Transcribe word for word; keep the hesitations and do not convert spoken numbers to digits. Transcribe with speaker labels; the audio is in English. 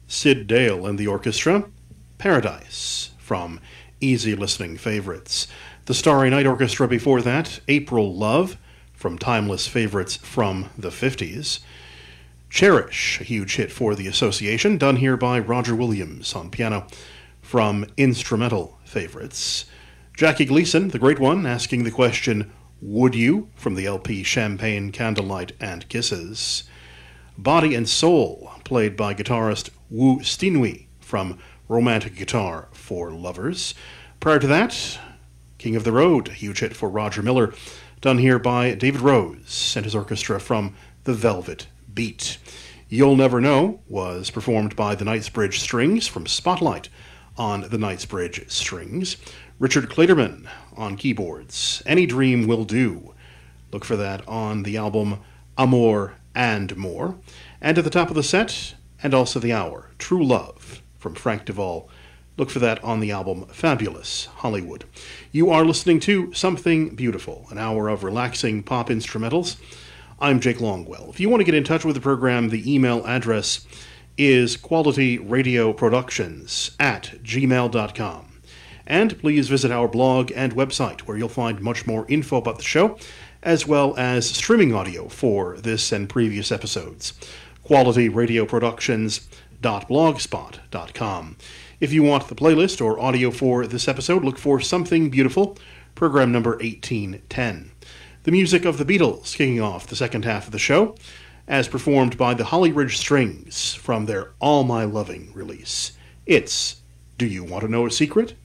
Speaker 1: Sid Dale and the orchestra, Paradise, from Easy Listening Favorites. The Starry Night Orchestra before that, April Love, from Timeless Favorites from the fifties. Cherish, a huge hit for the Association, done here by Roger Williams on piano, from Instrumental Favorites. Jackie Gleason, the great one, asking the question, Would You?, from the L P Champagne, Candlelight, and Kisses. Body and Soul, played by guitarist Wu Stinui, from Romantic Guitar for Lovers. Prior to that, King of the Road, a huge hit for Roger Miller, done here by David Rose and his orchestra from The Velvet Beat. You'll Never Know was performed by the Knightsbridge Strings from Spotlight on the Knightsbridge Strings. Richard Clayderman on keyboards. Any Dream Will Do. Look for that on the album Amor and More. And at the top of the set, and also the hour, True Love from Frank Duvall. Look for that on the album Fabulous Hollywood. You are listening to Something Beautiful, an hour of relaxing pop instrumentals. I'm Jake Longwell. If you want to get in touch with the program, the email address is qualityradioproductions at gmail dot com. And please visit our blog and website, where you'll find much more info about the show, as well as streaming audio for this and previous episodes. quality radio productions dot blogspot dot com. If you want the playlist or audio for this episode, look for Something Beautiful, program number eighteen ten. The music of the Beatles kicking off the second half of the show, as performed by the Holly Ridge Strings from their All My Loving release. It's Do You Want to Know a Secret?